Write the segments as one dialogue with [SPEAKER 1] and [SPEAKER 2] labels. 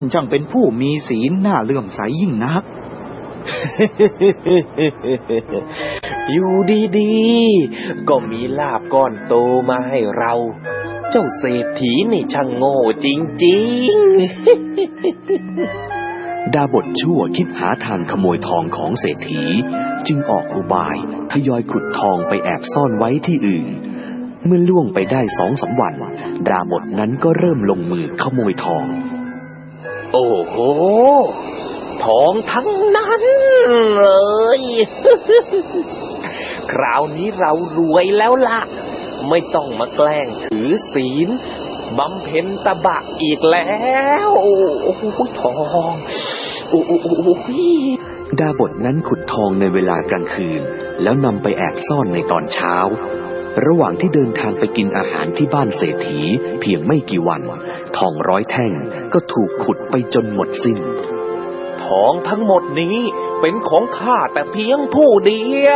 [SPEAKER 1] ช่างเป็นผู้มีศีลน่าเลื่อมใสยิ่งนัก
[SPEAKER 2] อยู่ดีๆก็มีลาภก้อนโตมาให้เราเจ้าเศรษฐีนี่ช่างโง่จริง
[SPEAKER 3] ๆ ดาบทชั่วคิดหาทางขโมยทองของเศรษฐีจึงออกอุบายทยอยขุดทองไปแอบซ่อนไว้ที่อื่นเมื่อล่วงไปได้2-3 วันดาบทนั้นก็เริ่มลงมือขโมยทอง
[SPEAKER 2] โอ้โหทองทั้งนั้นเลย คราวนี้เรารวยแล้วล่ะไม่ต้องมาแกล้งถือศีลบำเพ็ญตบะอีกแล้วโอ้โหทองโอ้โห
[SPEAKER 3] ดาบทนั้นขุดทองในเวลากลางคืนแล้วนำไปแอบซ่อนในตอนเช้าระหว่างที่เดินทางไปกินอาหารที่บ้านเศรษฐีเพียงไม่กี่วันทอง100 แท่งก็ถูกขุดไปจนหมดสิ้น
[SPEAKER 2] ทองทั้งหมดนี้เป็นของข้าแต่เพียงผู้เดียว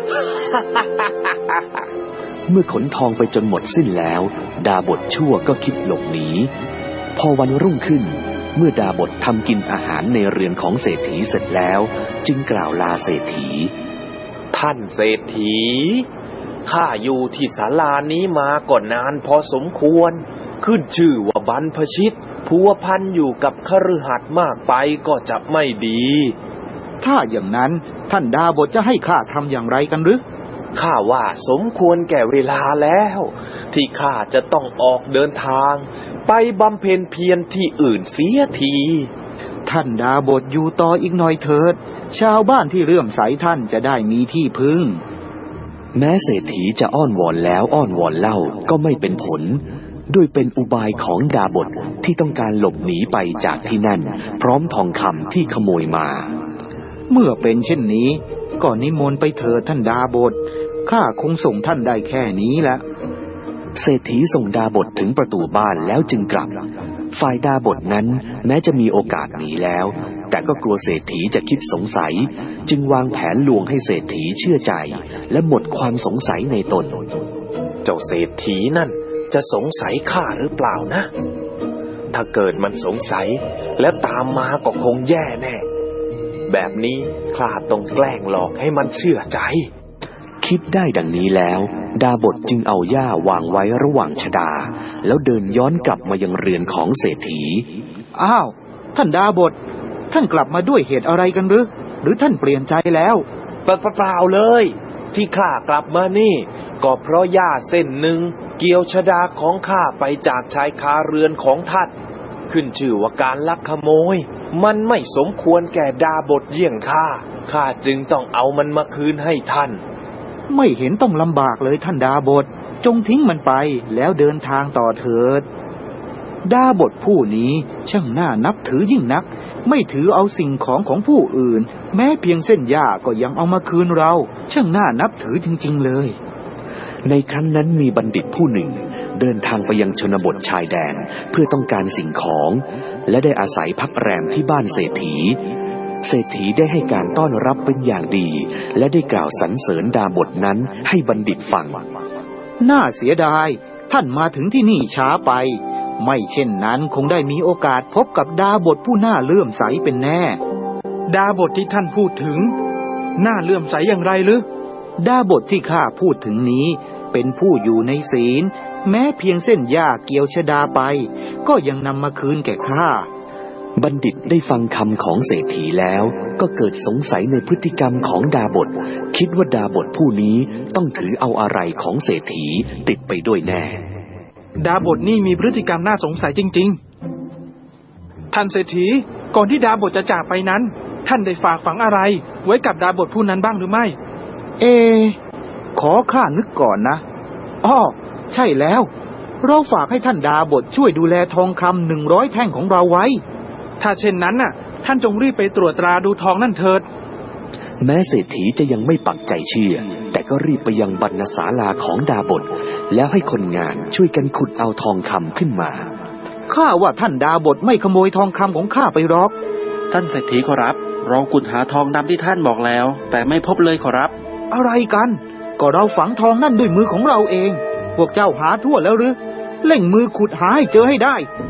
[SPEAKER 3] เมื่อขนทองไปจนหมดสิ้นแล้วดาบทชั่วก็คิดหลบหนีพอวันรุ่งขึ้นเมื่อดาบททำกินอาหารในเรือนของเศรษฐีเสร็จแล้วจึงกล่าวลาเศรษฐี
[SPEAKER 2] ท่านเศรษฐีข้าอยู่ที่ศาลานี้มาก่อนนานพอสมควรขึ้นชื่อว่าบรรพชิตพัวพันอยู่กับคฤหัสถ์มากไปก็จะไม่ดี
[SPEAKER 1] ถ้าอย่างนั้นท่านดาบทจะให้ข้าทำอย่างไรกันหรือ
[SPEAKER 2] ข้าว่าสมควรแก่เวลาแล้วที่ข้าจะต้องออกเดินทางไปบำเพ็ญเพียรที่อื่นเสียที
[SPEAKER 1] ท่านดาบทอยู่ต่ออีกหน่อยเถิดชาวบ้านที่เลื่อมใสท่านจะได้มีที่พึ่ง
[SPEAKER 3] แม้เศรษฐีจะอ้อนวอนแล้วอ้อนวอนเล่าก็ไม่เป็นผลด้วยเป็นอุบายของดาบทที่ต้องการหลบหนีไปจากที่นั่นพร้อมทองคำที่ขโมยมา
[SPEAKER 1] เมื่อเป็นเช่นนี้ก็นิมนต์ไปเถิดท่านดาบทข้าคงส่งท่านได้แค่นี้ละ
[SPEAKER 3] เศรษฐีส่งดาบทถึงประตูบ้านแล้วจึงกลับฝ่ายดาบทนั้นแม้จะมีโอกาสหนีแล้วแต่ก็กลัวเศรษฐีจะคิดสงสัยจึงวางแผนลวงให้เศรษฐีเชื่อใจและหมดความสงสัยในตน
[SPEAKER 2] เจ้าเศรษฐีนั่นจะสงสัยข้าหรือเปล่านะถ้าเกิดมันสงสัยแล้วตามมาก็คงแย่แน่แบบนี้ข้าต้องแกล้งหลอกให้มันเชื่อใจ
[SPEAKER 3] คิดได้ดังนี้แล้วดาบทจึงเอาหญ้าวางไว้ระหว่างชฎาแล้วเดินย้อนกลับมายังเรือนของเศรษฐี
[SPEAKER 1] อ้าวท่านดาบทท่านกลับมาด้วยเหตุอะไรกันหรือท่านเปลี่ยนใจแล้ว
[SPEAKER 2] เปล่าเลยที่ข้ากลับมานี่ก็เพราะหญ้าเส้นหนึ่งเกี่ยวชฎาของข้าไปจากชายคาเรือนของท่านขึ้นชื่อว่าการลักขโมยมันไม่สมควรแก่ดาบทเยี่ยงข้าจึงต้องเอามันมาคืนให้ท่าน
[SPEAKER 1] ไม่เห็นต้องลำบากเลยท่านดาบทจงทิ้งมันไปแล้วเดินทางต่อเถิดดาบทผู้นี้ช่างน่านับถือยิ่งนักไม่ถือเอาสิ่งของผู้อื่นแม้เพียงเส้นหญ้าก็ยังเอามาคืนเราช่างน่านับถือจริงๆเลย
[SPEAKER 3] ในครั้งนั้นมีบัณฑิตผู้หนึ่งเดินทางไปยังชนบทชายแดนเพื่อต้องการสิ่งของและได้อาศัยพักแรมที่บ้านเศรษฐีเศรษฐีได้ให้การต้อนรับเป็นอย่างดีและได้กล่าวสรรเสริญดาบทนั้นให้บัณฑิตฟัง
[SPEAKER 1] น่าเสียดายท่านมาถึงที่นี่ช้าไปไม่เช่นนั้นคงได้มีโอกาสพบกับดาบทผู้น่าเลื่อมใสเป็นแน่
[SPEAKER 4] ดาบทที่ท่านพูดถึงน่าเลื่อมใสอย่างไรหรือ
[SPEAKER 1] ดาบทที่ข้าพูดถึงนี้เป็นผู้อยู่ในศีลแม้เพียงเส้นหญ้าเกี่ยวชฎาไปก็ยังนำมาคืนแก่ข้า
[SPEAKER 3] บัณฑิตได้ฟังคำของเศรษฐีแล้วก็เกิดสงสัยในพฤติกรรมของดาบทคิดว่าดาบทผู้นี้ต้องถือเอาอะไรของเศรษฐีติดไปด้วยแน่
[SPEAKER 4] ดาบทนี่มีพฤติกรรมน่าสงสัยจริงๆท่านเศรษฐีก่อนที่ดาบทจะจากไปนั้นท่านได้ฝากฝังอะไรไว้กับดาบทผู้นั้นบ้างหรือไม่
[SPEAKER 1] ขอข้านึกก่อนนะอ้อใช่แล้วเราฝากให้ท่านดาบทช่วยดูแลทองคำ100 แท่งของเราไว้
[SPEAKER 4] ถ้าเช่นนั้นน่ะท่านจงรีบไปตรวจตราดูทองนั่นเถิด
[SPEAKER 3] แม้เศรษฐีจะยังไม่ปักใจเชื่อแต่ก็รีบไปยังบรรณศาลาของดาบทแล้วให้คนงานช่วยกันขุดเอาทองคำขึ้นมา
[SPEAKER 1] ข้าว่าท่านดาบทไม่ขโมยทองคำของข้าไปหรอก
[SPEAKER 5] ท่านเศรษฐีขอรับเราขุดหาทองดำที่ท่านบอกแล้วแต่ไม่พบเลยขอรับ
[SPEAKER 1] อะไรกันก็เราฝังทองนั่นด้วยมือของเราเองพวกเจ้าหาทั่วแล้วหรือเร่งมือขุดหาให้เจอให้ได้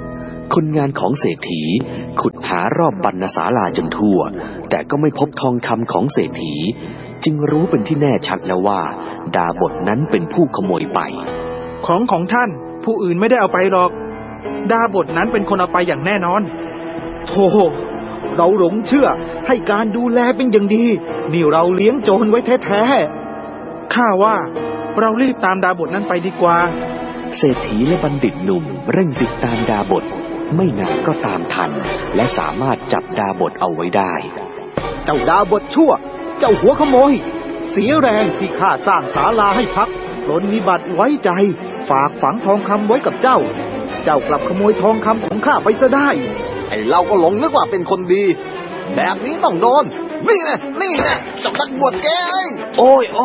[SPEAKER 3] คนงานของเศรษฐีขุดหารอบบรรณศาลาจนทั่วแต่ก็ไม่พบทองคำของเศรษฐีจึงรู้เป็นที่แน่ชัดแล้วว่าดาบทนั้นเป็นผู้ขโมยไป
[SPEAKER 4] ของท่านผู้อื่นไม่ได้เอาไปหรอกดาบทนั้นเป็นคนเอาไปอย่างแน่นอน
[SPEAKER 1] โธ่เราหลงเชื่อให้การดูแลเป็นอย่างดีนี่เราเลี้ยงโจรไว้แท้
[SPEAKER 4] ๆข้าว่าเรารีบตามดาบทนั้นไปดีกว่า
[SPEAKER 3] เศรษฐีและบัณฑิตหนุ่มเร่งติดตามดาบทไม่นานก็ตามทันและสามารถจับดาบทเอาไว้ได้
[SPEAKER 1] เจ้าดาบทชั่วเจ้าหัวขโมยเสียแรงที่ข้าสร้างศาลาให้พักปรนนิบัติไว้ใจฝากฝังทองคำไว้กับเจ้ากลับขโมยทองคำของข้าไปซะได้
[SPEAKER 6] ไอ้เราก็หลงนึกว่าเป็นคนดีแบบนี้ต้องโดนนี่นะสำนักบวชแก
[SPEAKER 2] โอ้ย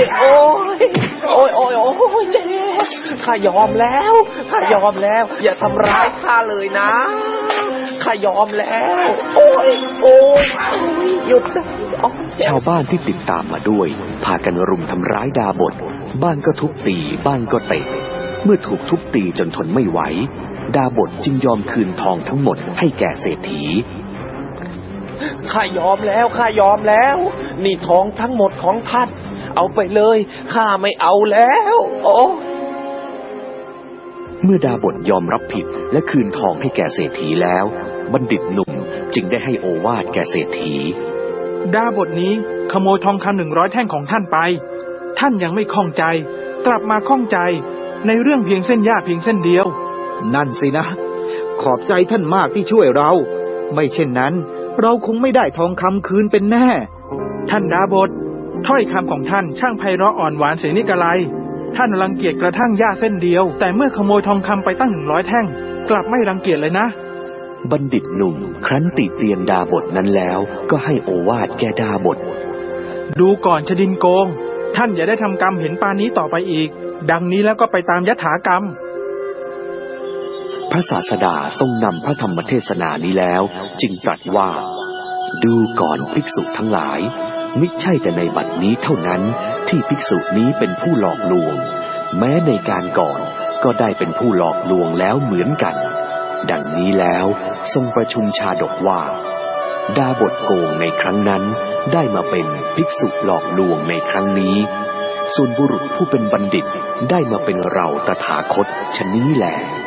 [SPEAKER 2] เจ๊ข้ายอมแล้วอย่าทำร้ายข้าเลยนะข้ายอมแล้วโอ้ยหยุด
[SPEAKER 3] ชาวบ้านที่ติดตามมาด้วยพากันรุมทำร้ายดาบทบ้านก็ทุบตีบ้านก็เตะเมื่อถูกทุบตีจนทนไม่ไหวดาบทจึงยอมคืนทองทั้งหมดให้แก่เศรษฐี
[SPEAKER 2] ข้ายอมแล้วนี่ทองทั้งหมดของท่านเอาไปเลยข้าไม่เอาแล้ว
[SPEAKER 3] เมื่อดาบทยอมรับผิดและคืนทองให้แก่เศรษฐีแล้วบัณฑิตหนุ่มจึงได้ให้โอวาทแก่เศรษฐี
[SPEAKER 4] ดาบทนี้ขโมยทองคำ100 แท่งของท่านไปท่านยังไม่ข้องใจกลับมาข้องใจในเรื่องเพียงเส้นหญ้าเพียงเส้นเดียว
[SPEAKER 1] นั่นสินะขอบใจท่านมากที่ช่วยเราไม่เช่นนั้นเราคงไม่ได้ทองคำคืนเป็นแน่
[SPEAKER 4] ท่านดาบทถ้อยคำของท่านช่างไพเราะอ่อนหวานเสียนิกไลท่านรังเกียจกระทั่งหญ้าเส้นเดียวแต่เมื่อขโมยทองคำไปตั้ง100 แท่งกลับไม่รังเกียจเลยนะ
[SPEAKER 3] บัณฑิตหนุ่มครั้นติเตียนดาบทนั้นแล้วก็ให้โอวาทแก่ดาบท
[SPEAKER 4] ดูก่อนชดินโกงท่านอย่าได้ทำกรรมเห็นปานนี้ต่อไปอีกดังนี้แล้วก็ไปตามยถากรรม
[SPEAKER 3] พระศาสดาทรงนำพระธรรมเทศนานี้แล้วจึงตรัสว่าดูก่อนภิกษุทั้งหลายมิใช่แต่ในบัดนี้เท่านั้นที่ภิกษุนี้เป็นผู้หลอกลวงแม้ในการก่อนก็ได้เป็นผู้หลอกลวงแล้วเหมือนกันดังนี้แล้วทรงประชุมชาดกว่าดาบทโกงในครั้งนั้นได้มาเป็นภิกษุหลอกลวงในครั้งนี้ส่วนบุรุษผู้เป็นบัณฑิตได้มาเป็นเราตถาคตฉะนี้แล